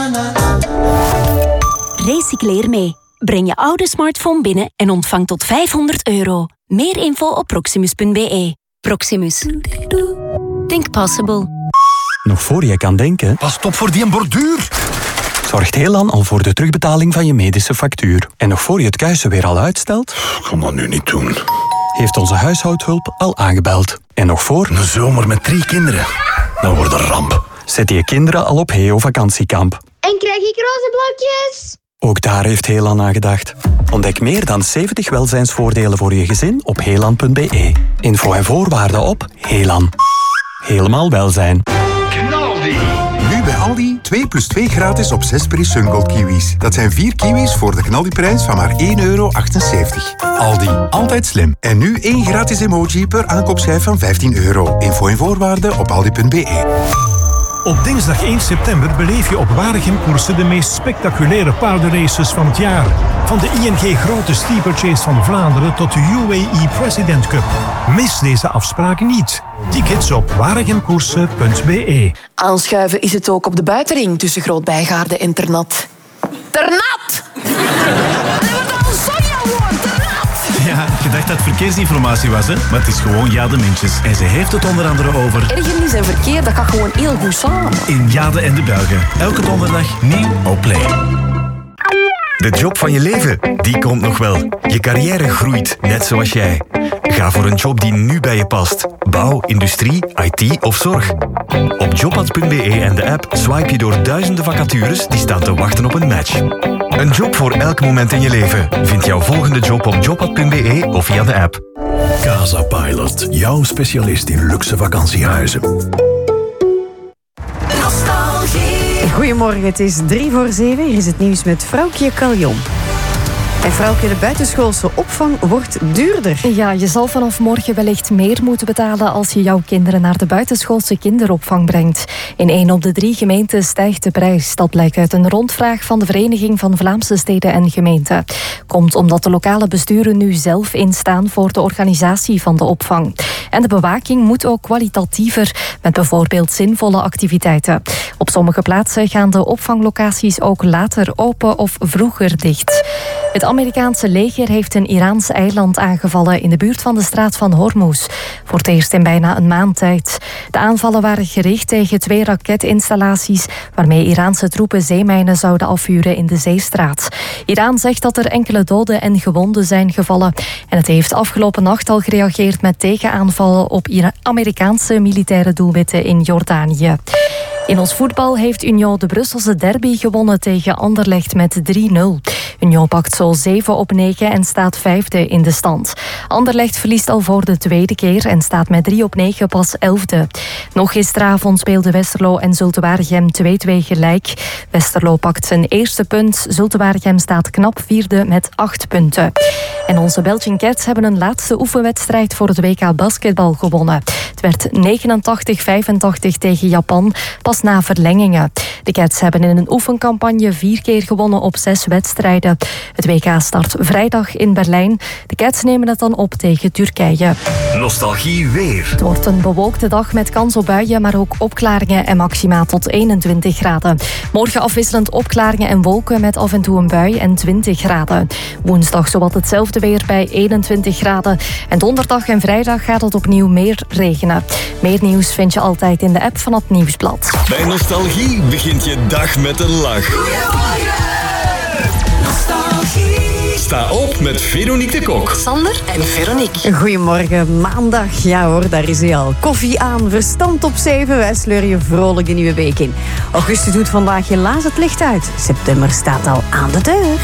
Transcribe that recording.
Recycleer mee. Breng je oude smartphone binnen en ontvang tot €500. Meer info op proximus.be. Proximus. Think possible. Nog voor je kan denken... Pas op voor die borduur. Zorgt Helan al voor de terugbetaling van je medische factuur. En nog voor je het kuisen weer al uitstelt... Ik kan dat nu niet doen. Heeft onze huishoudhulp al aangebeld. En nog voor... Een zomer met 3 kinderen. Dat wordt een ramp. Zet je kinderen al op Heo vakantiekamp. En krijg ik roze blokjes? Ook daar heeft Helan aan gedacht. Ontdek meer dan 70 welzijnsvoordelen voor je gezin op helan.be. Info en voorwaarden op Helan. Helemaal welzijn. Knaldi. Nu bij Aldi 2 plus 2 gratis op 6 Peri Sungold kiwis. Dat zijn 4 kiwis voor de Knaldi-prijs van maar €1,78. Aldi, altijd slim. En nu 1 gratis emoji per aankoopschijf van €15. Info en voorwaarden op aldi.be. Op dinsdag 1 september beleef je op Waregem-koersen de meest spectaculaire paardenraces van het jaar. Van de ING Grote Steeplechase van Vlaanderen tot de UAE President Cup. Mis deze afspraken niet. Tickets op waregemkoersen.be. Aanschuiven is het ook op de buitenring tussen Groot-Bijgaarden en Ternat. Ternat! Dat wordt al zo'n woord, Ternat! Ja, je dacht dat het verkeersinformatie was, hè? Maar het is gewoon Jade Mintjes. En ze heeft het onder andere over... Ergernis en verkeer, dat gaat gewoon heel goed samen. In Jade en de Belgen. Elke donderdag nieuw op Play. De job van je leven, die komt nog wel. Je carrière groeit, net zoals jij. Ga voor een job die nu bij je past. Bouw, industrie, IT of zorg. Op jobbad.be en de app swipe je door duizenden vacatures die staan te wachten op een match. Een job voor elk moment in je leven. Vind jouw volgende job op jobbad.be of via de app. Casa Pilot, jouw specialist in luxe vakantiehuizen. Goedemorgen, het is 6:45. Hier is het nieuws met Vrouwtje Kaljon. En Vrouwtje, de buitenschoolse opvang wordt duurder. Ja, je zal vanaf morgen wellicht meer moeten betalen als je jouw kinderen naar de buitenschoolse kinderopvang brengt. In 1 op de 3 gemeenten stijgt de prijs. Dat blijkt uit een rondvraag van de Vereniging van Vlaamse Steden en Gemeenten. Komt omdat de lokale besturen nu zelf instaan voor de organisatie van de opvang. En de bewaking moet ook kwalitatiever, met bijvoorbeeld zinvolle activiteiten. Op sommige plaatsen gaan de opvanglocaties ook later open of vroeger dicht. Het Amerikaanse leger heeft een Iraans eiland aangevallen in de buurt van de straat van Hormuz. Voor het eerst in bijna een maand tijd. De aanvallen waren gericht tegen 2 raketinstallaties waarmee Iraanse troepen zeemijnen zouden afvuren in de Zeestraat. Iran zegt dat er enkele doden en gewonden zijn gevallen. En het heeft afgelopen nacht al gereageerd met tegenaanvallen op Amerikaanse militaire doelwitten in Jordanië. In ons voetbal heeft Union de Brusselse derby gewonnen tegen Anderlecht met 3-0. Union pakt zo 7 op 9 en staat 5e in de stand. Anderlecht verliest al voor de 2e keer en staat met 3 op 9 pas 11e. Nog gisteravond speelden Westerlo en Zulte Waregem 2-2 gelijk. Westerlo pakt zijn eerste punt. Zulte Waregem staat knap 4e met 8 punten. En onze Belgian Cats hebben een laatste oefenwedstrijd voor het WK basketbal gewonnen. Het werd 89-85 tegen Japan, pas na verlengingen. De Cats hebben in een oefencampagne 4 keer gewonnen op 6 wedstrijden. Het WK start vrijdag in Berlijn. De Cats nemen het dan op tegen Turkije. Nostalgie weer. Het wordt een bewolkte dag met kans op buien, maar ook opklaringen en maxima tot 21 graden. Morgen afwisselend opklaringen en wolken met af en toe een bui en 20 graden. Woensdag zowat hetzelfde weer bij 21 graden. En donderdag en vrijdag gaat het opnieuw meer regenen. Meer nieuws vind je altijd in de app van het Nieuwsblad. Bij Nostalgie begint je dag met een lach. Sta op met Veronique de Kok. Sander en Veronique. Goedemorgen, maandag. Ja hoor, daar is hij al. Koffie aan, verstand op 7. Wij sleuren je vrolijk de nieuwe week in. Augustus doet vandaag helaas het licht uit. September staat al aan de deur.